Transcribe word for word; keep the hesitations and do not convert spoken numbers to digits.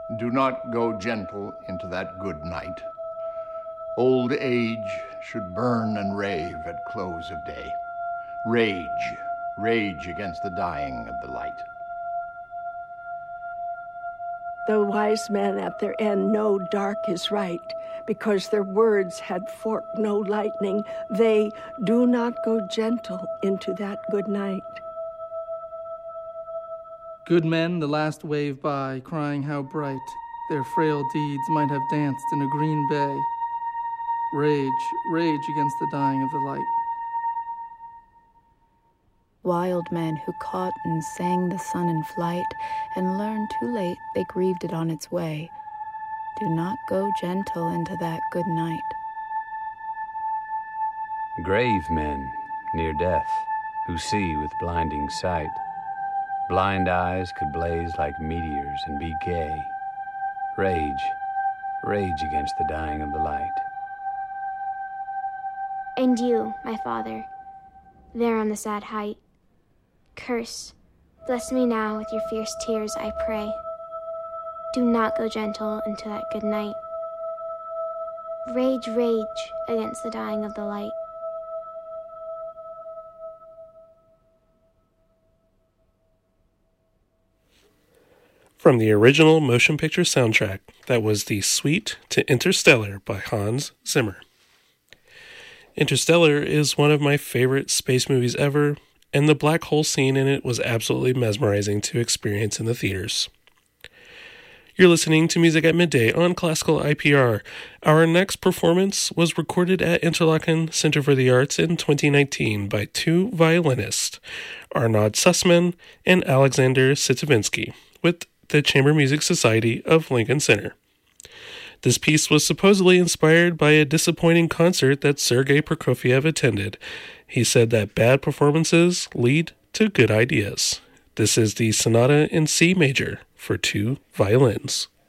Do not go gentle into that good night. Old age should burn and rave at close of day. Rage, rage against the dying of the light. The wise men at their end know dark is right, because their words had forked no lightning. They do not go gentle into that good night. Good men, the last wave by, crying how bright their frail deeds might have danced in a green bay. Rage, rage against the dying of the light. Wild men who caught and sang the sun in flight, and learned too late they grieved it on its way. Do not go gentle into that good night. Grave men near death, who see with blinding sight. Blind eyes could blaze like meteors and be gay. Rage, rage against the dying of the light. And you, my father, there on the sad height, curse, bless me now with your fierce tears, I pray. Do not go gentle into that good night. Rage, rage against the dying of the light. From the original motion picture soundtrack, that was The Suite to Interstellar by Hans Zimmer. Interstellar is one of my favorite space movies ever, and the black hole scene in it was absolutely mesmerizing to experience in the theaters. You're listening to Music at Midday on Classical I P R. Our next performance was recorded at Interlaken Center for the Arts in twenty nineteen by two violinists, Arnaud Sussman and Alexander Sitovinsky, with the Chamber Music Society of Lincoln Center. This piece was supposedly inspired by a disappointing concert that Sergei Prokofiev attended. He said that bad performances lead to good ideas. This is the Sonata in C major for two violins.